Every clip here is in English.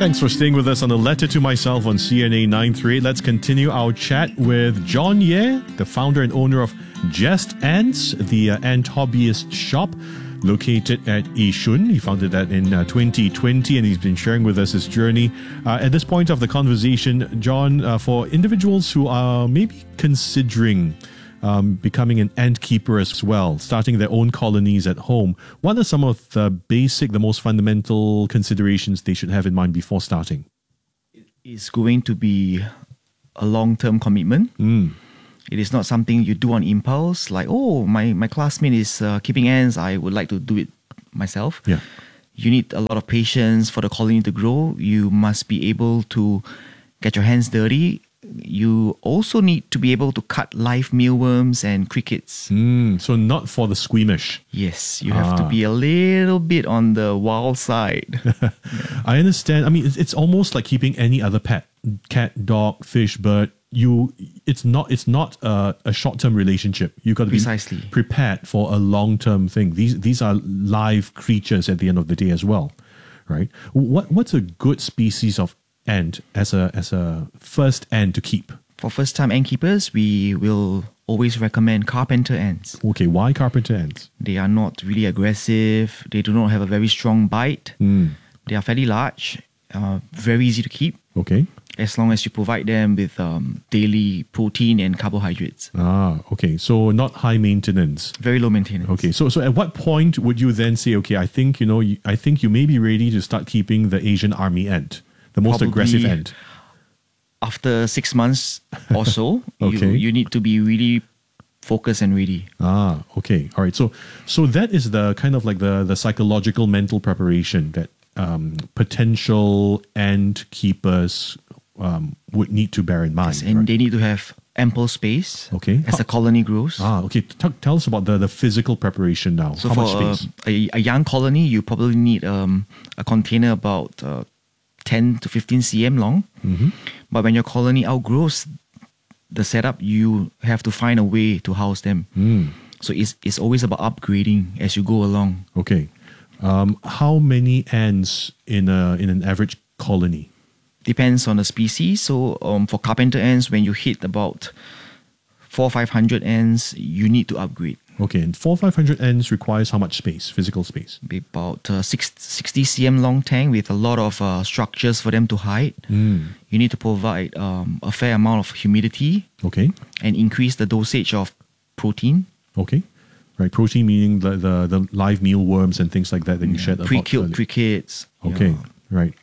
Thanks for staying with us on A Letter to Myself on CNA 938. Let's continue our chat with John Ye, the founder and owner of Jest Ants, the ant hobbyist shop located at Yishun. He founded that in 2020, and he's been sharing with us his journey. At this point of the conversation, John, for individuals who are maybe considering becoming an ant keeper as well, starting their own colonies at home, what are some of the basic, the most fundamental considerations they should have in mind before starting? It's going to be a long-term commitment. It is not something you do on impulse, like, oh, my classmate is keeping ants, I would like to do it myself. Yeah. You need a lot of patience for the colony to grow. You must be able to get your hands dirty. You also need to be able to cut live mealworms and crickets. So not for the squeamish. Yes, you have to be a little bit on the wild side. I understand. I mean, it's almost like keeping any other pet, cat, dog, fish, bird. It's not a short-term relationship. You've got to Precisely. be prepared for a long-term thing. These are live creatures at the end of the day as well, right? What's a good species of ant as a first ant to keep? For first-time ant keepers, we will always recommend carpenter ants. Okay, why carpenter ants? They are not really aggressive. They do not have a very strong bite. They are fairly large, very easy to keep. Okay. As long as you provide them with daily protein and carbohydrates. Okay. So not high maintenance. Very low maintenance. Okay. So at what point would you then say, okay, I think you may be ready to start keeping the Asian army ant, the most Probably aggressive ant? After 6 months or so, Okay. you need to be really focused and ready. Okay. All right. So that is the kind of like the psychological mental preparation that potential ant keepers would need to bear in mind. Yes, and right? they need to have ample space as the colony grows. Okay. Tell us about the physical preparation now. So How for much space? a young colony, you probably need a container about 10 to 15 cm long. But when your colony outgrows the setup, you have to find a way to house them. So it's always about upgrading as you go along. Okay. How many ants in an average colony? Depends on the species. So for carpenter ants, when you hit about 400-500 ants, you need to upgrade. Okay, and 400-500 ants requires how much space, physical space? About 60 cm long tank with a lot of structures for them to hide. You need to provide a fair amount of humidity. Okay. And increase the dosage of protein. Okay. Right, protein meaning the live mealworms and things like that you shared about. Pre-killed crickets. Okay, right.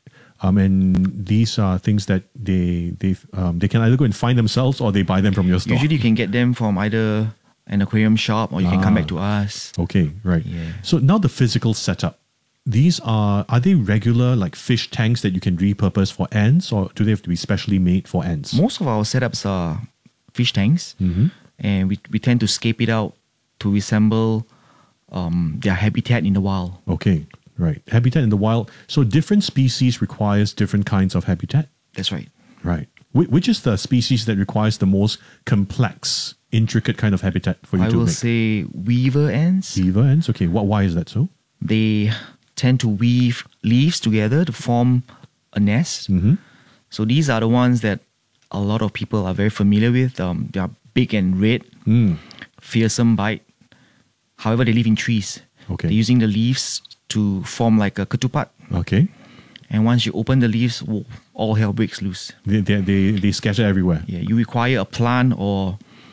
And these are things that they can either go and find themselves or they buy them from your store. Usually you can get them from either an aquarium shop or you can come back to us. Okay, right. Yeah. So now the physical setup. These are they regular like fish tanks that you can repurpose for ants, or do they have to be specially made for ants? Most of our setups are fish tanks, and we tend to scape it out to resemble their habitat in the wild. Okay, right. Habitat in the wild. So different species requires different kinds of habitat? That's right. Right. Which is the species that requires the most complex, intricate kind of habitat for you I to will make? say weaver ants. Weaver ants? Okay, why is that so? They tend to weave leaves together to form a nest. So these are the ones that a lot of people are very familiar with. They are big and red, fearsome bite. However, they live in trees. Okay. They're using the leaves to form like a ketupat. Okay. And once you open the leaves, whoa, all hell breaks loose. They scatter everywhere. Yeah, you require a plant or,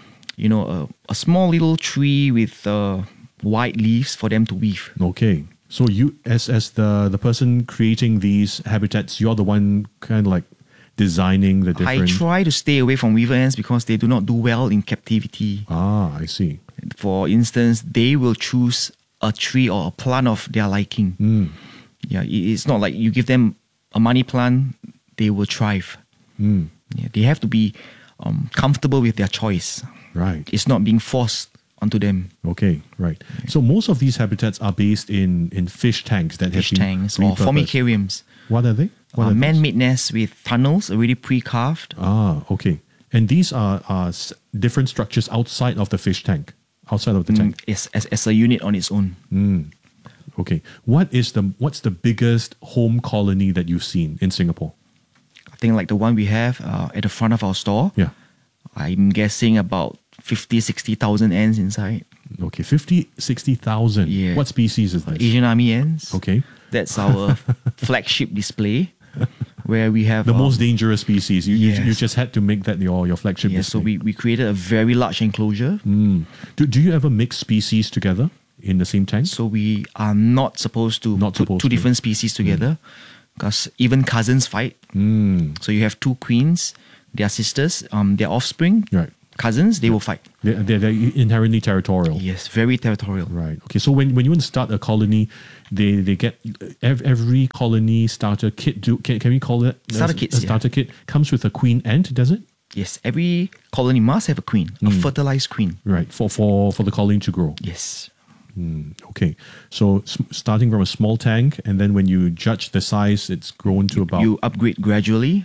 a small little tree with white leaves for them to weave. Okay. So you, as the person creating these habitats, you're the one kind of like designing the different... I try to stay away from weaver ants because they do not do well in captivity. I see. For instance, they will choose a tree or a plant of their liking. Yeah, it's not like you give them a money plant, they will thrive. Yeah, they have to be comfortable with their choice. Right. It's not being forced onto them. Okay, right. So most of these habitats are based in fish tanks that Fish have been tanks or repurposed. formicariums. What are they? What are these? Man-made nests with tunnels already pre-carved. Okay. And these are different structures outside of the fish tank, outside of the tank. As a unit on its own. Okay. What's the biggest home colony that you've seen in Singapore? I think like the one we have at the front of our store. Yeah. I'm guessing about 50, 60,000 ants inside. Okay, 50, 60,000. Yeah. What species is this? Asian army ants. Okay. That's our flagship display, where we have The most dangerous species. You Yes. just had to make that your flagship Yeah, so display. we created a very large enclosure. Do you ever mix species together in the same tank? So we are not supposed to Not put supposed two to. different species together, because even cousins fight. So you have two queens, their sisters, their offspring, Right. cousins, they will fight. They're inherently territorial. Yes, very territorial. Right. Okay. So when you want to start a colony, they get every colony starter kit. Can we call it Starter a kits, yeah. starter kit comes with a queen ant, does it? Yes, every colony must have a queen, a fertilized queen. Right. For the colony to grow. Yes. Okay. So starting from a small tank, and then when you judge the size, it's grown to about. You upgrade gradually.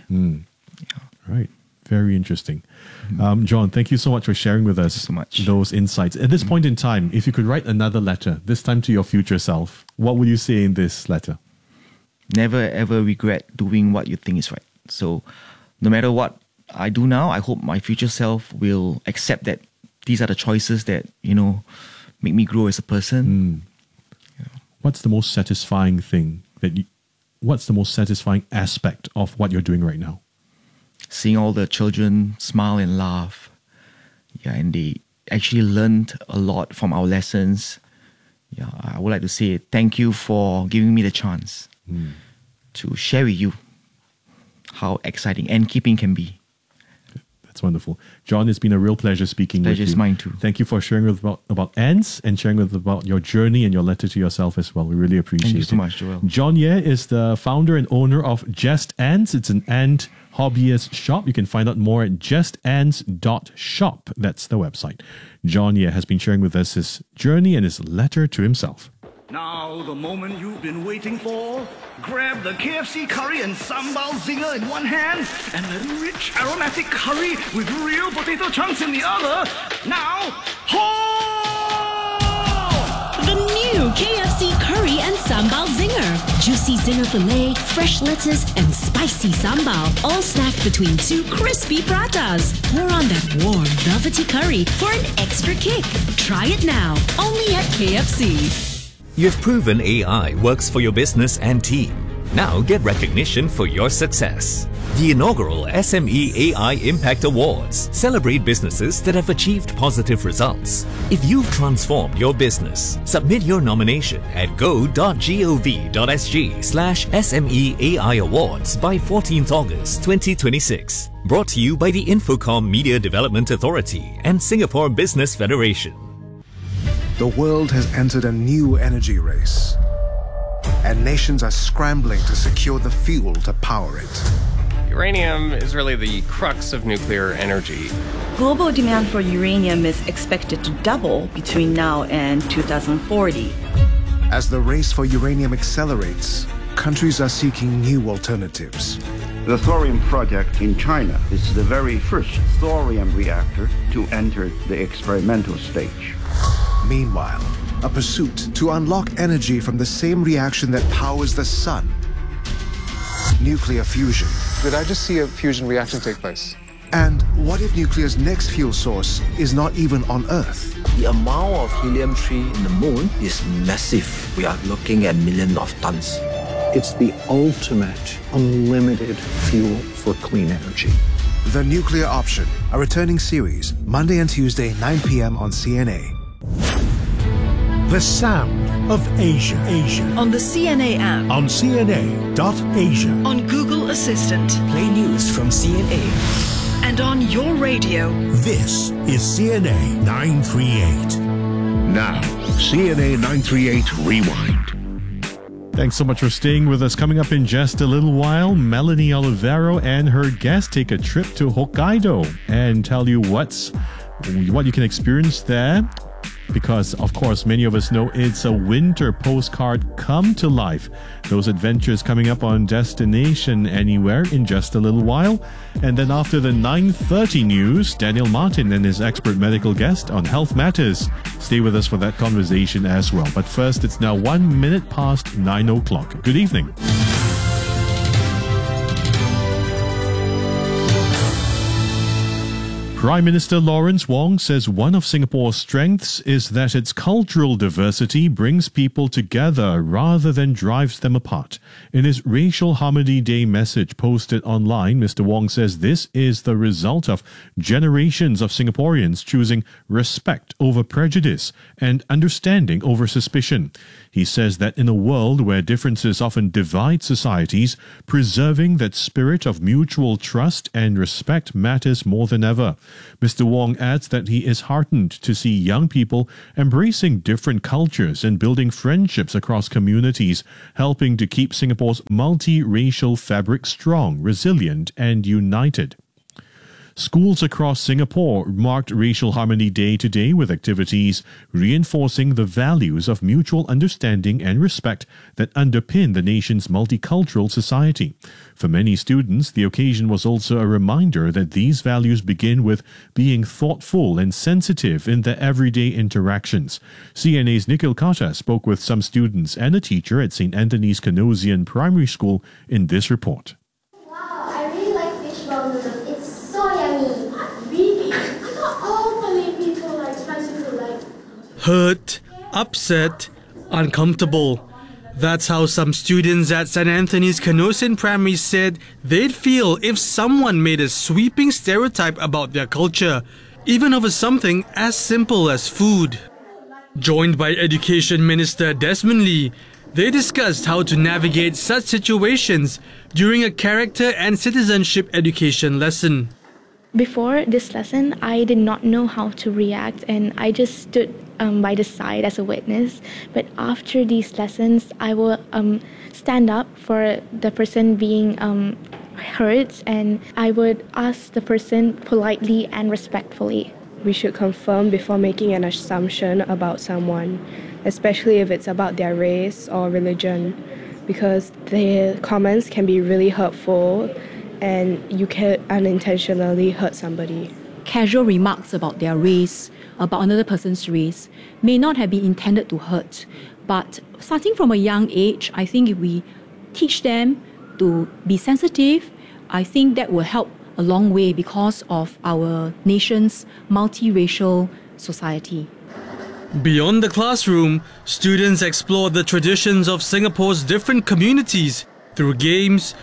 Right. Very interesting. John, thank you so much for sharing with us so much. those insights. At this point in time, if you could write another letter, this time to your future self, what would you say in this letter? Never ever regret doing what you think is right. So no matter what I do now, I hope my future self will accept that these are the choices that, make me grow as a person. What's the most satisfying thing what's the most satisfying aspect of what you're doing right now? Seeing all the children smile and laugh. Yeah, and they actually learned a lot from our lessons. Yeah, I would like to say thank you for giving me the chance to share with you how exciting ant keeping can be. That's wonderful. John, it's been a real pleasure speaking with you. Pleasure is mine too. Thank you for sharing about ants and sharing about your journey and your letter to yourself as well. We really appreciate it. Thank you so much, Joel. John Ye is the founder and owner of Just Ants. It's an ant hobbyist shop. You can find out more at justants.shop. That's the website. John Ye has been sharing with us his journey and his letter to himself. Now, the moment you've been waiting for. Grab the KFC curry and sambal zinger in one hand and the rich aromatic curry with real potato chunks in the other. Now, ho! The new KFC curry and sambal zinger. Juicy zinger filet, fresh lettuce, and spicy sambal. All snacked between two crispy pratas. Pour on that warm, velvety curry for an extra kick. Try it now, only at KFC. You've proven AI works for your business and team. Now get recognition for your success. The inaugural SME AI Impact Awards celebrate businesses that have achieved positive results. If you've transformed your business, submit your nomination at go.gov.sg/SME AI Awards by 14th August 2026. Brought to you by the Infocom Media Development Authority and Singapore Business Federation. The world has entered a new energy race, and nations are scrambling to secure the fuel to power it. Uranium is really the crux of nuclear energy. Global demand for uranium is expected to double between now and 2040. As the race for uranium accelerates, countries are seeking new alternatives. The thorium project in China is the very first thorium reactor to enter the experimental stage. Meanwhile, a pursuit to unlock energy from the same reaction that powers the sun. Nuclear fusion. Did I just see a fusion reaction take place? And what if nuclear's next fuel source is not even on Earth? The amount of helium-3 in the moon is massive. We are looking at millions of tons. It's the ultimate unlimited fuel for clean energy. The Nuclear Option, a returning series, Monday and Tuesday, 9 p.m. on CNA. The Sound of Asia. On the CNA app. On CNA.Asia. On Google Assistant. Play news from CNA. And on your radio. This is CNA 938. Now, CNA 938 Rewind. Thanks so much for staying with us. Coming up in just a little while, Melanie Olivero and her guest take a trip to Hokkaido and tell you what you can experience there because, of course, many of us know it's a winter postcard come to life. Those adventures coming up on Destination Anywhere in just a little while. And then after the 9:30 news, Daniel Martin and his expert medical guest on health matters. Stay with us for that conversation as well. But first, it's now 1 minute past 9 o'clock. Good evening. Prime Minister Lawrence Wong says one of Singapore's strengths is that its cultural diversity brings people together rather than drives them apart. In his Racial Harmony Day message posted online, Mr. Wong says this is the result of generations of Singaporeans choosing respect over prejudice and understanding over suspicion. He says that in a world where differences often divide societies, preserving that spirit of mutual trust and respect matters more than ever. Mr. Wong adds that he is heartened to see young people embracing different cultures and building friendships across communities, helping to keep Singapore's multi-racial fabric strong, resilient, and united. Schools across Singapore marked Racial Harmony Day today with activities reinforcing the values of mutual understanding and respect that underpin the nation's multicultural society. For many students, the occasion was also a reminder that these values begin with being thoughtful and sensitive in their everyday interactions. CNA's Nikhil Kata spoke with some students and a teacher at St. Anthony's Canossian Primary School in this report. Hurt, upset, uncomfortable. That's how some students at St. Anthony's Canossian Primary said they'd feel if someone made a sweeping stereotype about their culture, even over something as simple as food. Joined by Education Minister Desmond Lee, they discussed how to navigate such situations during a character and citizenship education lesson. Before this lesson, I did not know how to react, and I just stood by the side as a witness. But after these lessons, I will stand up for the person being hurt, and I would ask the person politely and respectfully. We should confirm before making an assumption about someone, especially if it's about their race or religion, because the comments can be really hurtful and you can unintentionally hurt somebody. Casual remarks about their race, about another person's race, may not have been intended to hurt. But starting from a young age, I think if we teach them to be sensitive, I think that will help a long way because of our nation's multiracial society. Beyond the classroom, students explore the traditions of Singapore's different communities through games,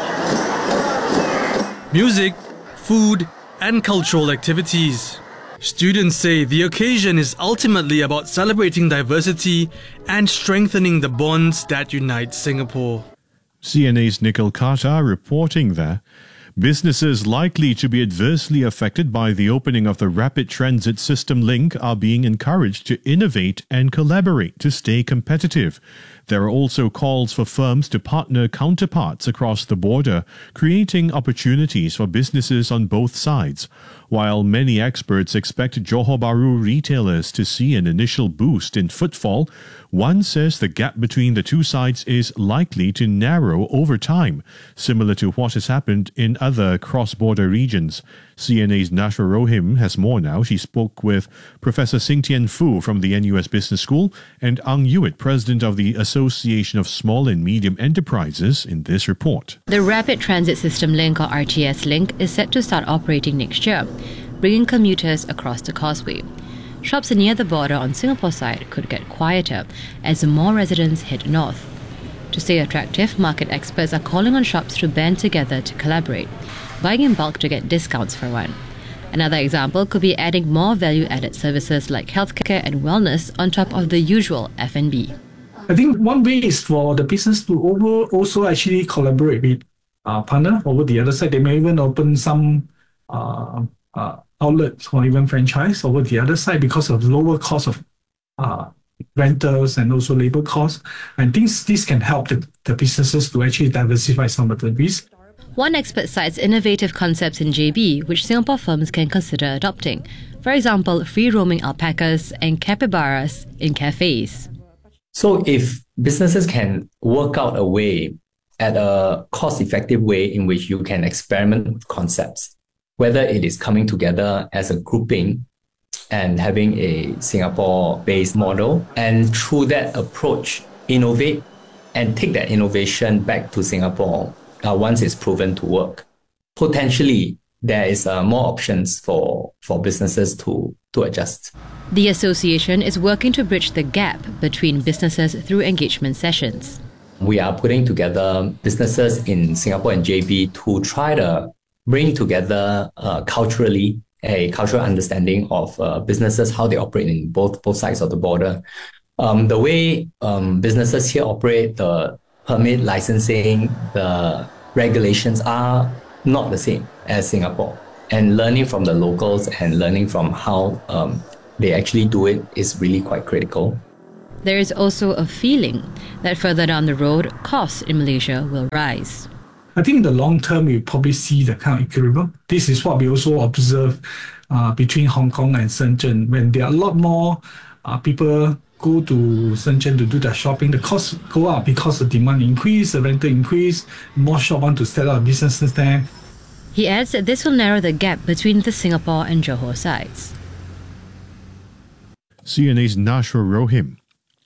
music, food, and cultural activities. Students say the occasion is ultimately about celebrating diversity and strengthening the bonds that unite Singapore. CNA's Nikhil Kata reporting there. Businesses likely to be adversely affected by the opening of the Rapid Transit System Link are being encouraged to innovate and collaborate to stay competitive. There are also calls for firms to partner counterparts across the border, creating opportunities for businesses on both sides. While many experts expect Johor Bahru retailers to see an initial boost in footfall, one says the gap between the two sides is likely to narrow over time, similar to what has happened in other cross-border regions. CNA's Nashra Rohim has more now. She spoke with Professor Sing Tian Fu from the NUS Business School and Ang Yuit, President of the Association of Small and Medium Enterprises, in this report. The Rapid Transit System Link, or RTS Link, is set to start operating next year, bringing commuters across the causeway. Shops near the border on Singapore side could get quieter as more residents head north. To stay attractive, market experts are calling on shops to band together to collaborate, buying in bulk to get discounts for one. Another example could be adding more value-added services like healthcare and wellness on top of the usual F&B. I think one way is for the business to also actually collaborate with partner over the other side. They may even open some outlets or even franchise over the other side because of lower cost of rentals and also labor costs. And this can help the businesses to actually diversify some of the risk. One expert cites innovative concepts in JB which Singapore firms can consider adopting. For example, free-roaming alpacas and capybaras in cafes. So if businesses can work out a way at a cost-effective way in which you can experiment with concepts, whether it is coming together as a grouping and having a Singapore-based model, and through that approach, innovate and take that innovation back to Singapore once it's proven to work. Potentially, there is more options for businesses to adjust. The association is working to bridge the gap between businesses through engagement sessions. We are putting together businesses in Singapore and JB to try to bring together culturally a cultural understanding of businesses, how they operate in both sides of the border. The way businesses here operate, the permit licensing, the regulations are not the same as Singapore. And learning from the locals and learning from how they actually do it is really quite critical. There is also a feeling that further down the road, costs in Malaysia will rise. I think in the long term, we probably see the kind of equilibrium. This is what we also observe between Hong Kong and Shenzhen. When there are a lot more people go to Shenzhen to do their shopping, the costs go up because the demand increase, the rental increase, more shop want to set up businesses there. He adds that this will narrow the gap between the Singapore and Johor sides. CNA's Nashra Rohim.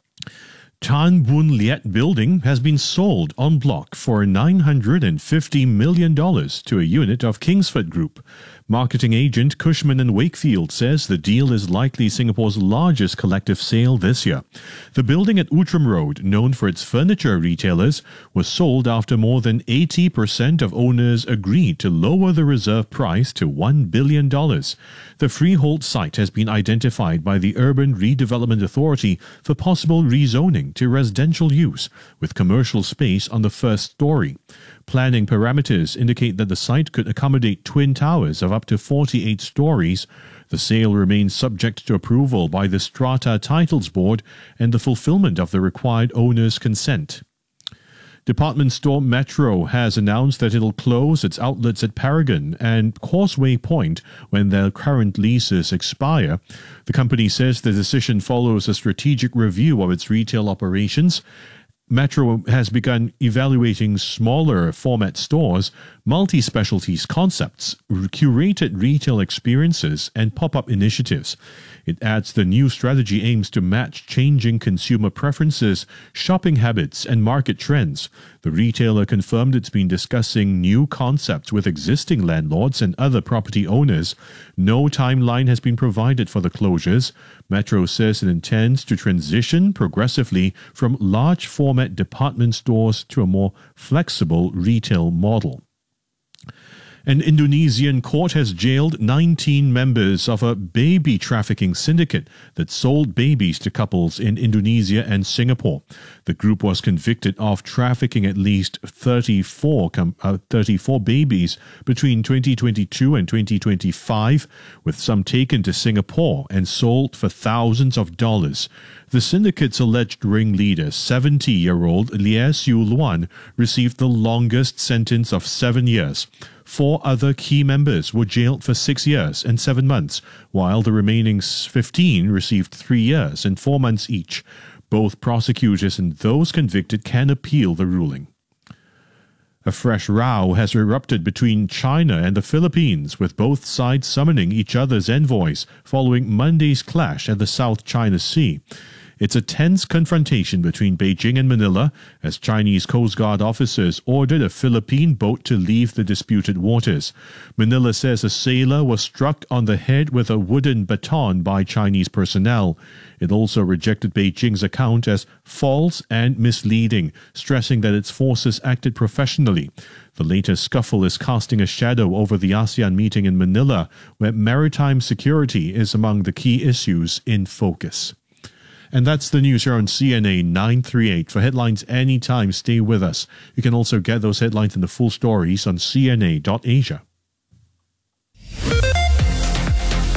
Tan Boon Liat building has been sold en bloc for $950 million to a unit of Kingsford Group. Marketing agent Cushman & Wakefield says the deal is likely Singapore's largest collective sale this year. The building at Outram Road, known for its furniture retailers, was sold after more than 80% of owners agreed to lower the reserve price to $1 billion. The freehold site has been identified by the Urban Redevelopment Authority for possible rezoning to residential use, with commercial space on the first story. Planning parameters indicate that the site could accommodate twin towers of up to 48 stories. The sale remains subject to approval by the Strata Titles Board and the fulfillment of the required owner's consent. Department store Metro has announced that it'll close its outlets at Paragon and Causeway Point when their current leases expire. The company says the decision follows a strategic review of its retail operations. Metro has begun evaluating smaller format stores, multi-specialties concepts, curated retail experiences, and pop-up initiatives. It adds the new strategy aims to match changing consumer preferences, shopping habits, and market trends. The retailer confirmed it's been discussing new concepts with existing landlords and other property owners. No timeline has been provided for the closures. Metro says it intends to transition progressively from large format department stores to a more flexible retail model. An Indonesian court has jailed 19 members of a baby trafficking syndicate that sold babies to couples in Indonesia and Singapore. The group was convicted of trafficking at least 34 babies between 2022 and 2025, with some taken to Singapore and sold for thousands of dollars. The syndicate's alleged ringleader, 70-year-old Lia Siu Luan, received the longest sentence of 7 years. 4 other key members were jailed for 6 years and 7 months, while the remaining 15 received 3 years and 4 months each. Both prosecutors and those convicted can appeal the ruling. A fresh row has erupted between China and the Philippines, with both sides summoning each other's envoys following Monday's clash at the South China Sea. It's a tense confrontation between Beijing and Manila as Chinese Coast Guard officers ordered a Philippine boat to leave the disputed waters. Manila says a sailor was struck on the head with a wooden baton by Chinese personnel. It also rejected Beijing's account as false and misleading, stressing that its forces acted professionally. The latest scuffle is casting a shadow over the ASEAN meeting in Manila, where maritime security is among the key issues in focus. And that's the news here on CNA 938. For headlines anytime, stay with us. You can also get those headlines and the full stories on cna.asia.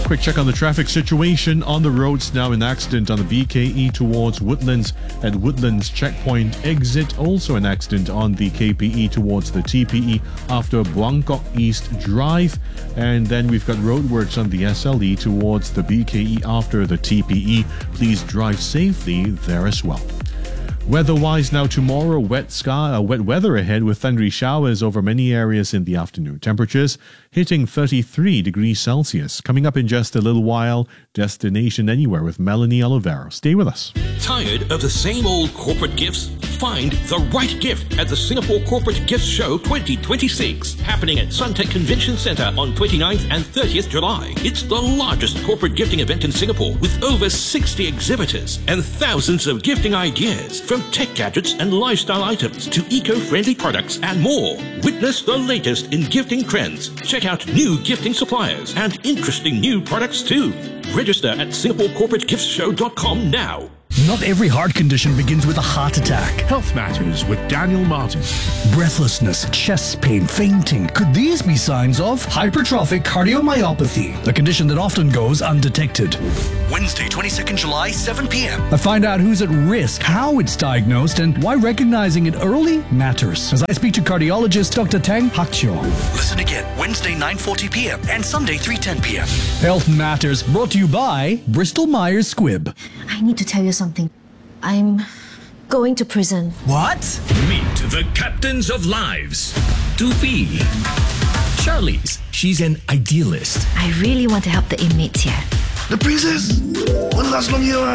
Quick check on the traffic situation on the roads now. An accident on the BKE towards Woodlands at Woodlands Checkpoint exit. Also an accident on the KPE towards the TPE after Buangkok East Drive. And then we've got roadworks on the SLE towards the BKE after the TPE. Please drive safely there as well. Weather-wise now, tomorrow, wet weather ahead with thundery showers over many areas in the afternoon. Temperatures hitting 33 degrees Celsius. Coming up in just a little while, Destination Anywhere with Melanie Olivero. Stay with us. Tired of the same old corporate gifts? Find the right gift at the Singapore Corporate Gift Show 2026, happening at Suntec Convention Centre on 29th and 30th July. It's the largest corporate gifting event in Singapore with over 60 exhibitors and thousands of gifting ideas, from tech gadgets and lifestyle items to eco-friendly products and more. Witness the latest in gifting trends. Check out new gifting suppliers and interesting new products too. Register at SingaporeCorporateGiftsShow.com now. Not every heart condition begins with a heart attack. Health Matters with Daniel Martin. Breathlessness, chest pain, fainting. Could these be signs of hypertrophic cardiomyopathy, a condition that often goes undetected? Wednesday, 22nd July, 7 p.m. I find out who's at risk, how it's diagnosed, and why recognizing it early matters. As I speak to cardiologist Dr. Tang Hakchio. Listen again, Wednesday, 9:40 p.m. and Sunday, 3:10 p.m. Health Matters, brought to you by Bristol Myers Squibb. I need to tell you something. I'm going to prison. What? Meet the captains of lives. 2B. Charlize, she's an idealist. I really want to help the inmates here. The princess? One last long year.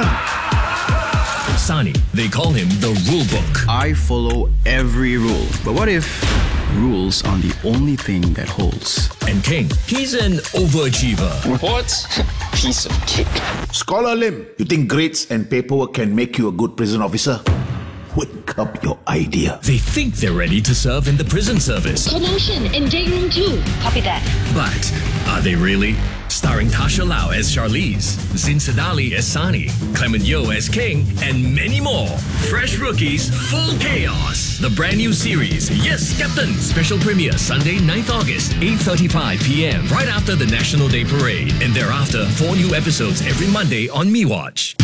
Sani, they call him the rule book. I follow every rule. But what if rules are the only thing that holds? And King, he's an overachiever. What? Piece of cake. Scholar Lim, you think grades and paperwork can make you a good prison officer? Wake up your idea. They think they're ready to serve in the prison service. Commotion in day room 2. Copy that. But are they really? Starring Tasha Lau as Charlize, Zin Sadali as Sani, Clement Yeoh as King, and many more. Fresh rookies, full chaos. The brand new series, Yes, Captain. Special premiere Sunday, 9th August, 8:35 p.m. right after the National Day Parade. And thereafter, 4 new episodes every Monday on MeWatch.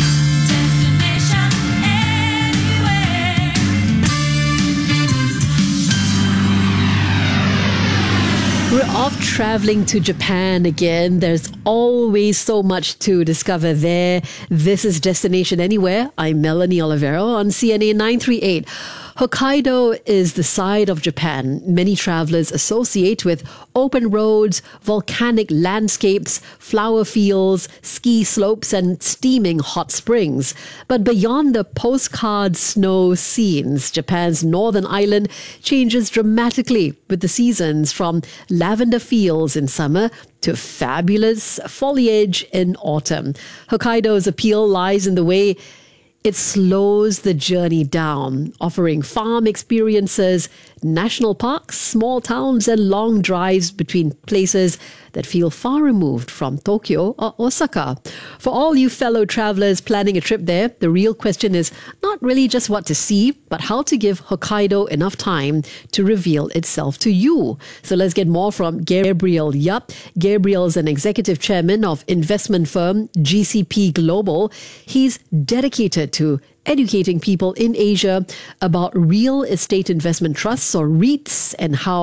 We're off traveling to Japan again. There's always so much to discover there. This is Destination Anywhere. I'm Melanie Olivero on CNA 938. Hokkaido is the side of Japan many travelers associate with open roads, volcanic landscapes, flower fields, ski slopes, and steaming hot springs. But beyond the postcard snow scenes, Japan's northern island changes dramatically with the seasons, from lavender fields in summer to fabulous foliage in autumn. Hokkaido's appeal lies in the way it slows the journey down, offering farm experiences, national parks, small towns, and long drives between places that feel far removed from Tokyo or Osaka. For all you fellow travelers planning a trip there, the real question is not really just what to see, but how to give Hokkaido enough time to reveal itself to you. So let's get more from Gabriel Yap. Gabriel's an executive chairman of investment firm GCP Global. He's dedicated to educating people in Asia about real estate investment trusts, or REITs,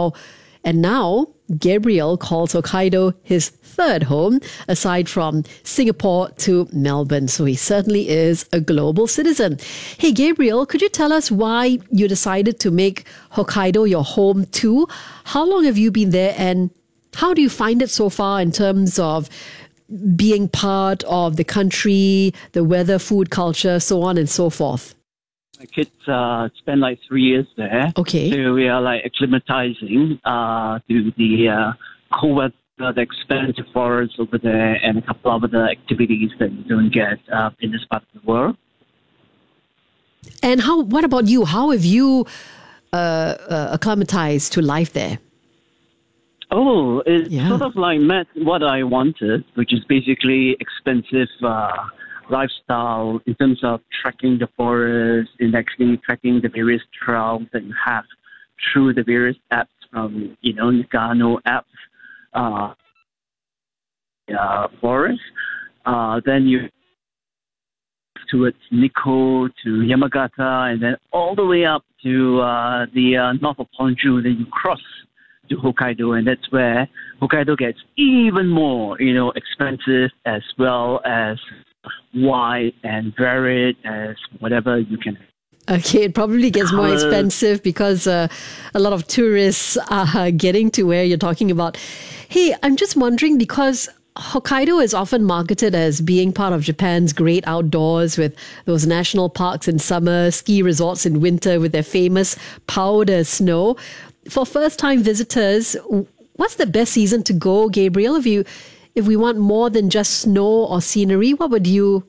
and now Gabriel calls Hokkaido his third home, aside from Singapore to Melbourne. So he certainly is a global citizen. Hey, Gabriel, could you tell us why you decided to make Hokkaido your home too? How long have you been there, and how do you find it so far in terms of being part of the country, the weather, food, culture, so on and so forth? My kids spent like 3 years there. Okay. So we are like acclimatizing to the cold weather, the expensive forests over there, and a couple of other activities that you don't get in this part of the world. And what about you? How have you acclimatized to life there? Oh, it sort of like met what I wanted, which is basically expensive lifestyle in terms of trekking the forest and actually tracking the various trails that you have through the various apps from, Nagano apps. forest. Then you towards Nikko to Yamagata, and then all the way up to the north of Honshu. Then you cross to Hokkaido, and that's where Hokkaido gets even more, expensive, as well as wide and varied as whatever you can. Okay, it probably gets more expensive because a lot of tourists are getting to where you're talking about. Hey, I'm just wondering, because Hokkaido is often marketed as being part of Japan's great outdoors, with those national parks in summer, ski resorts in winter with their famous powder snow. For first-time visitors, what's the best season to go, Gabriel? If we want more than just snow or scenery, what would you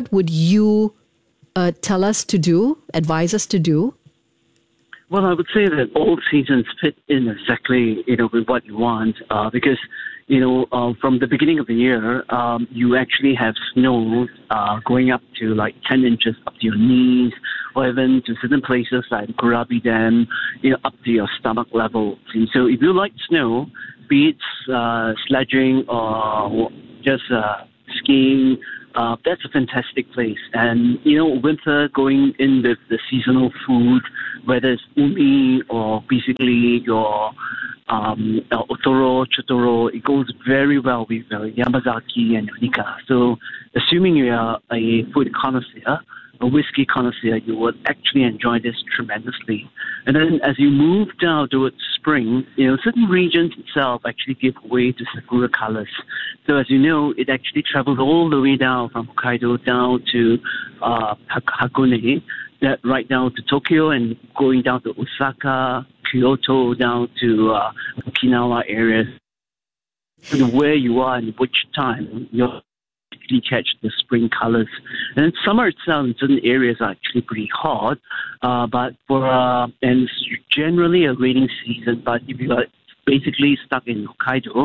tell us to do, advise us to do? Well, I would say that all seasons fit in exactly, with what you want, because, from the beginning of the year, you actually have snow going up to like 10 inches up to your knees, or even to certain places like Kurabi Dam, up to your stomach level. And so if you like snow, be it sledging or just skiing, that's a fantastic place. And, winter, going in with the seasonal food, whether it's umi or basically your otoro, chotoro, it goes very well with Yamazaki and Nika. So assuming you are a food connoisseur, a whiskey connoisseur, you would actually enjoy this tremendously. And then as you move down towards spring, certain regions itself actually give way to sakura colors. So as you know, it actually travels all the way down from Hokkaido down to Hakone, right down to Tokyo, and going down to Osaka, Kyoto, down to Okinawa areas. And where you are and which time, you'll actually catch the spring colors. And then summer itself in certain areas are actually pretty hot, but and it's generally a raining season. But if you are basically stuck in Hokkaido,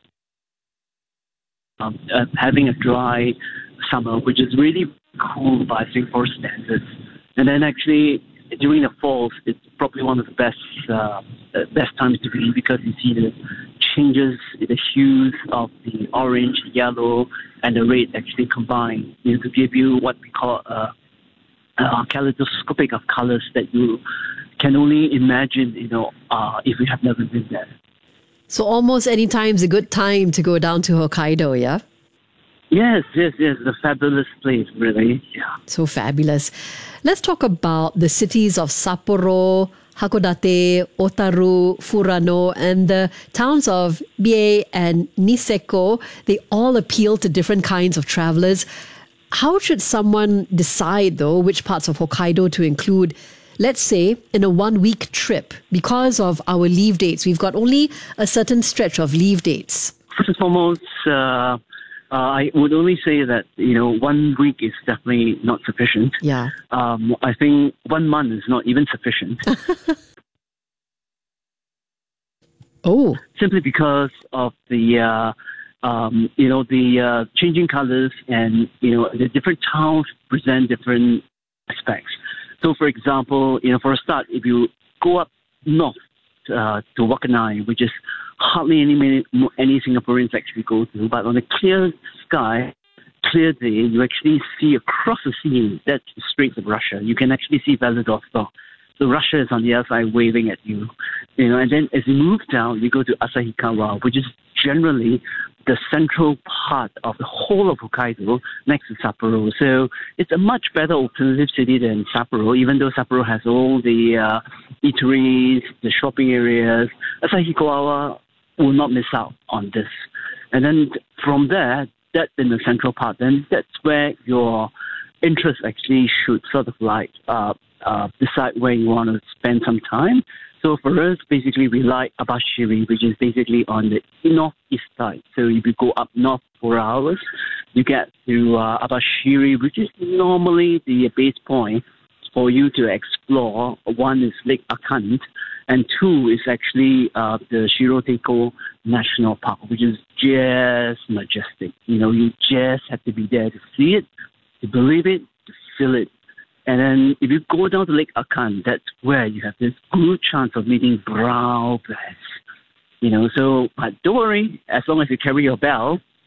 having a dry summer, which is really cool by Singapore standards. And then actually during the falls, it's probably one of the best times to be, because you see the changes, the hues of the orange, yellow, and the red actually combine, to give you what we call a kaleidoscopic of colors that you can only imagine, if you have never been there. So almost any time is a good time to go down to Hokkaido, yeah? Yes. It's a fabulous place, really. Yeah. So fabulous. Let's talk about the cities of Sapporo, Hakodate, Otaru, Furano, and the towns of Mie and Niseko. They all appeal to different kinds of travelers. How should someone decide, though, which parts of Hokkaido to include, let's say, in a 1-week trip? Because of our leave dates, we've got only a certain stretch of leave dates. First and foremost, I would only say that, 1 week is definitely not sufficient. Yeah. I think 1 month is not even sufficient. Oh. Simply because of the, the changing colors, and, the different towns present different aspects. So, for example, for a start, if you go up north to Waikanai, which is hardly any Singaporeans actually go to, but on a clear sky, clear day, you actually see across the sea, that's the Straits of Russia. You can actually see Vladivostok. So Russia is on the other side waving at you. And then as you move down, you go to Asahikawa, which is generally the central part of the whole of Hokkaido next to Sapporo. So it's a much better alternative city than Sapporo, even though Sapporo has all the eateries, the shopping areas. Asahikawa will not miss out on this. And then from there, that in the central part, then that's where your interest actually should sort of like decide where you want to spend some time. So for us, basically, we like Abashiri, which is basically on the northeast side. So if you go up north 4 hours, you get to Abashiri, which is normally the base point for you to explore. One is Lake Akant, and 2 is actually the Shiroteko National Park, which is just majestic. You just have to be there to see it, to believe it, to feel it. And then if you go down to Lake Akant, that's where you have this good chance of meeting brown bears. So, but don't worry, as long as you carry your bell,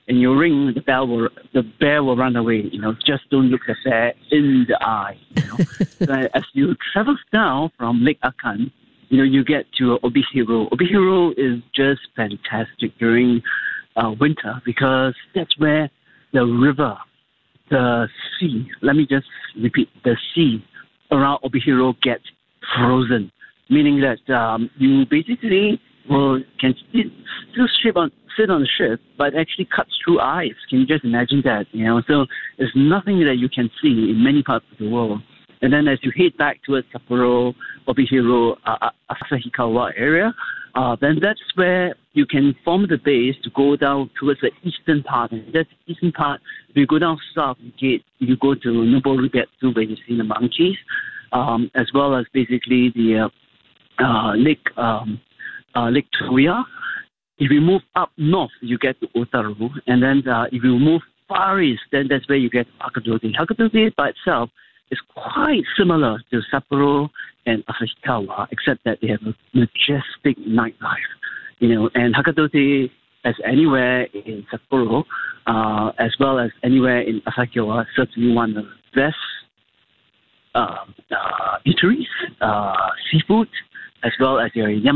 and you ring, the bear will run away. Just don't look the bear in the eye. So as you travel down from Lake Akan, you get to Obihiro. Obihiro is just fantastic during winter because that's where the river, the sea, let me just repeat, the sea around Obihiro gets frozen, meaning that you basically can still sit on the ship, but actually cuts through ice. Can you just imagine that? So there's nothing that you can see in many parts of the world. And then as you head back towards Sapporo, Obihiro, Asahikawa area, then that's where you can form the base to go down towards the eastern part. And that's the eastern part. If you go down south, you go to Noborubetsu, where you see the monkeys, as well as basically the Lake Toya. If you move up north, you get to Otaru. And then if you move far east, then that's where you get to Hakkodate. Hakkodate by itself is quite similar to Sapporo and Asahikawa, except that they have a majestic nightlife. And Hakkodate, as anywhere in Sapporo, as well as anywhere in Asahikawa, certainly one of the best eateries, seafood, as well as your